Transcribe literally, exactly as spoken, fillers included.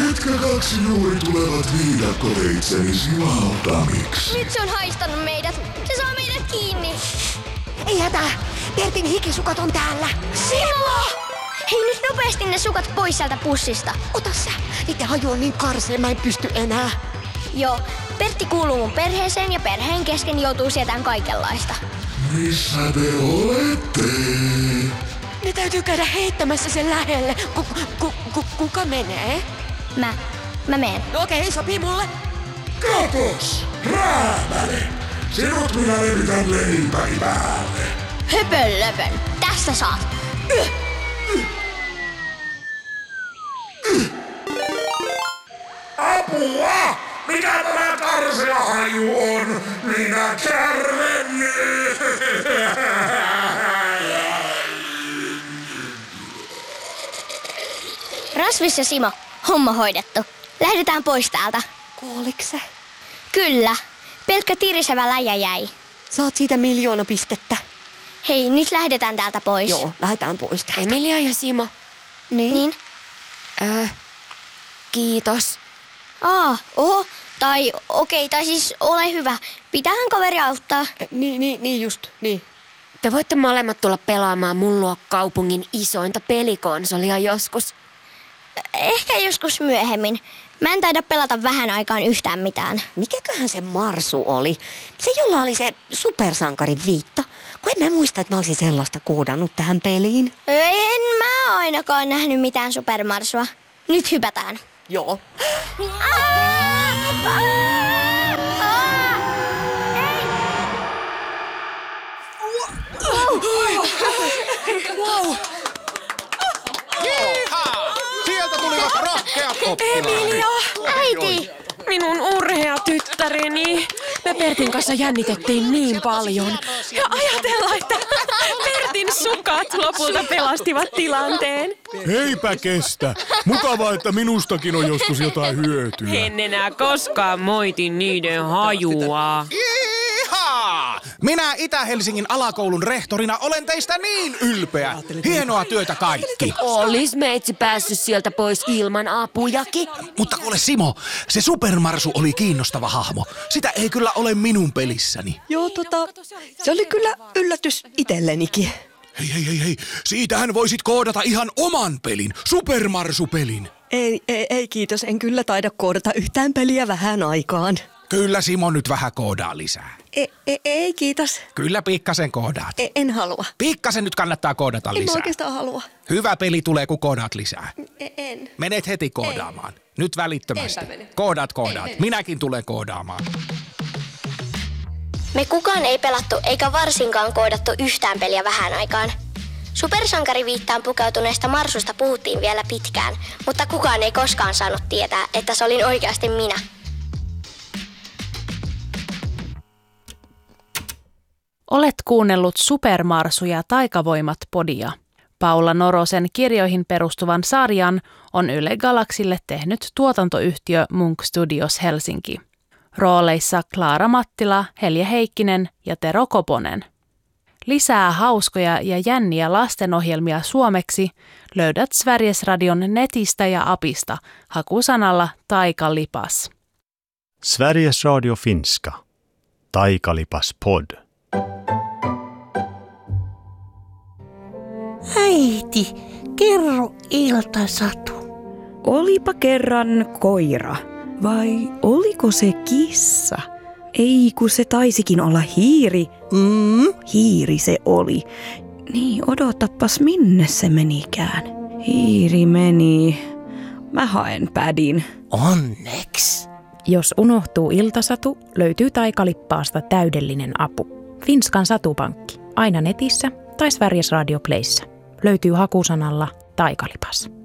Ketkä kaksi juuri tulevat viidakkoveitseni sivaltamiksi? Nyt se on haistanut meidät. Se saa meidät kiinni. Ei hätää. Pertin hikisukat on täällä. Simo! Hei, nyt nopeasti ne sukat pois sieltä pussista. Ota sä. Niiden haju on niin karsea, mä en pysty enää. Joo, Pertti kuuluu mun perheeseen ja perheen kesken joutuu sietään kaikenlaista. Missä te olette? Ne täytyy käydä heittämässä sen lähelle. Ku, ku, ku, kuka menee? Mä, mä meen. No okei, okay, sopii mulle. Katos! Räämäle! Sinut minä levitän leipäni päälle. Höpönlöpön. Tästä saat. Yh. Apua! Mikä tämä karsea haju on? Minä kärven! Rasvis ja Simo, homma hoidettu. Lähdetään pois täältä. Kuuliko sä? Kyllä. Pelkkä tirisevä läjä jäi. Saat siitä miljoona pistettä. Hei, nyt lähdetään täältä pois. Joo, lähdetään pois täältä. Emilia ja Simo. Niin? Niin? Äh, kiitos. Aa, oho. Tai okei, okay, tai siis ole hyvä. Pitäähän kaveri auttaa. Niin, niin, niin just, niin. Te voitte molemmat tulla pelaamaan mun luo kaupungin isointa pelikonsolia joskus. Ehkä joskus myöhemmin. Mä en taida pelata vähän aikaan yhtään mitään. Mikäköhän se Marsu oli? Se, jolla oli se supersankarin viitta. Kun en mä muista, että mä olisin sellaista koodannut tähän peliin. En mä ainakaan nähnyt mitään supermarsua. Nyt hypätään. Joo. Wow! Jihaa! Sieltä tulivat rohkeat oppilaat. Emilia! Äiti! Minun urhea tyttäreni. Me Pertin kanssa jännitettiin niin paljon. Ja ajatella, että Pertin sukat lopulta pelastivat tilanteen. Eipä kestä. Mukavaa, että minustakin on joskus jotain hyötyä. En enää koskaan moiti niiden hajua. Jihaa! Minä Itä-Helsingin alakoulun rehtorina olen teistä niin ylpeä. Hienoa työtä kaikki. Olis meitsi päässyt sieltä pois ilman apujakin. Mutta kuule Simo, se Supermarsu oli kiinnostava hahmo. Sitä ei kyllä ole minun pelissäni. Joo, tota, se oli kyllä yllätys itsellenikin. Hei, hei, hei, hei. Siitähän voisit koodata ihan oman pelin, Supermarsu-pelin. Ei, ei, ei kiitos, en kyllä taida koodata yhtään peliä vähän aikaan. Kyllä Simo nyt vähän koodaa lisää. Ei, ei, ei kiitos. Kyllä pikkasen koodaat. E, en halua. Pikkasen nyt kannattaa koodata En mä lisää. oikeastaan halua. Hyvä peli tulee, kun koodaat lisää. E, en. Menet heti koodaamaan. Nyt välittömästi. Enpä mene. Koodaat, koodaat. En, en. Minäkin tulen koodaamaan. Me kukaan ei pelattu eikä varsinkaan koodattu yhtään peliä vähän aikaan. Supersankariviittaan pukeutuneesta Marsusta puhuttiin vielä pitkään, mutta kukaan ei koskaan saanut tietää, että se olin oikeasti minä. Olet kuunnellut Supermarsu ja Taikavoimat-podia. Paula Norosen kirjoihin perustuvan sarjan on Yle Galaxille tehnyt tuotantoyhtiö Munk Studios Helsinki. Rooleissa Klaara Mattila, Helje Heikkinen ja Tero Koponen. Lisää hauskoja ja jänniä lastenohjelmia suomeksi löydät Sveriges Radion netistä ja apista hakusanalla Taikalipas. Sveriges Radio Finska. Taikalipas pod. Äiti, kerro iltasatu. Olipa kerran koira. Vai oliko se kissa? Ei, kun se taisikin olla hiiri. Mm, hiiri se oli. Niin, odotapas minne se menikään. Hiiri meni. Mä haen pädin. Onneks. Jos unohtuu iltasatu, löytyy Taikalippaasta täydellinen apu. Finskan satupankki. Aina netissä tai Sveriges Radio Playssä. Löytyy hakusanalla Taikalipas.